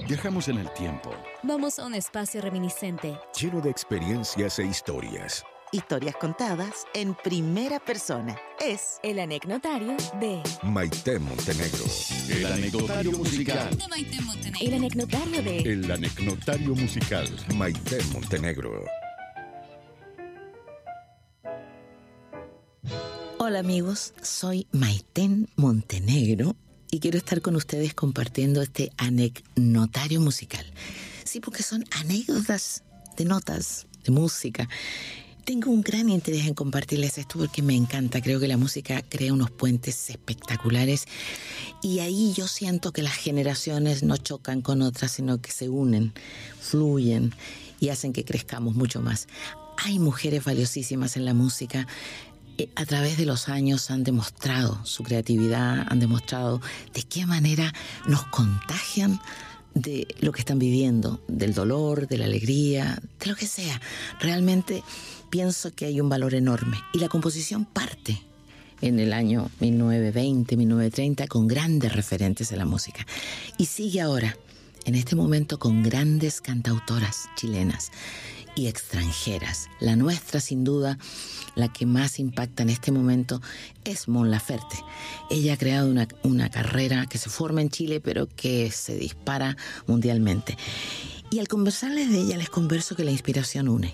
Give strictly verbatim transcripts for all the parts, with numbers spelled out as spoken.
Viajamos en el tiempo. Vamos a un espacio reminiscente, lleno de experiencias e historias. Historias contadas en primera persona. Es el anecdotario de Maite Montenegro. El anecdotario musical. de Maite Montenegro. El anecdotario de El anecdotario musical. Maite Montenegro. Hola amigos, soy Maite Montenegro y quiero estar con ustedes compartiendo este anecdotario musical. Sí, porque son anécdotas de notas, de música. Tengo un gran interés en compartirles esto porque me encanta. Creo que la música crea unos puentes espectaculares y ahí yo siento que las generaciones no chocan con otras, sino que se unen, fluyen y hacen que crezcamos mucho más. Hay mujeres valiosísimas en la música. A través de los años han demostrado su creatividad, han demostrado de qué manera nos contagian de lo que están viviendo, del dolor, de la alegría, de lo que sea. Realmente pienso que hay un valor enorme. Y la composición parte en el año mil novecientos veinte, mil novecientos treinta con grandes referentes de la música. Y sigue ahora, en este momento, con grandes cantautoras chilenas y extranjeras. La nuestra, sin duda, la que más impacta en este momento es Mon Laferte. Ella ha creado una, una carrera que se forma en Chile, pero que se dispara mundialmente. Y al conversarles de ella, les converso que la inspiración une.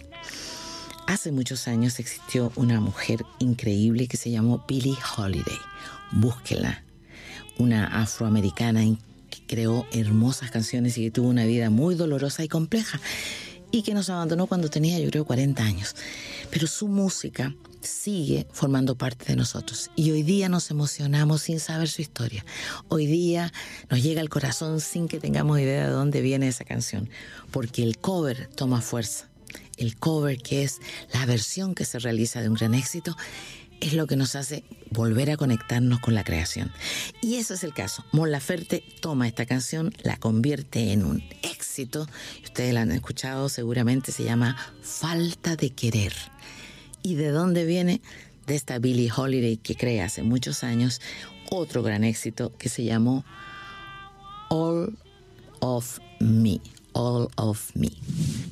Hace muchos años existió una mujer increíble que se llamó Billie Holiday. Búsquenla. Una afroamericana que creó hermosas canciones y que tuvo una vida muy dolorosa y compleja, y que nos abandonó cuando tenía, yo creo, cuarenta años. Pero su música sigue formando parte de nosotros. Y hoy día nos emocionamos sin saber su historia. Hoy día nos llega al corazón sin que tengamos idea de dónde viene esa canción. Porque el cover toma fuerza. El cover, que es la versión que se realiza de un gran éxito, es lo que nos hace volver a conectarnos con la creación. Y ese es el caso. Mon Laferte toma esta canción, la convierte en un éxito. Ustedes la han escuchado seguramente, se llama Falta de Querer. ¿Y de dónde viene? De esta Billie Holiday que crea hace muchos años otro gran éxito que se llamó All of Me. All of Me.